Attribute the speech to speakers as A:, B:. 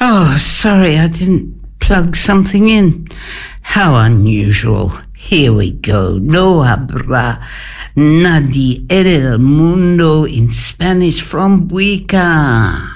A: Oh, sorry, I didn't plug something in. How unusual. Here we go. No habrá nadie en el mundo in Spanish from Buica.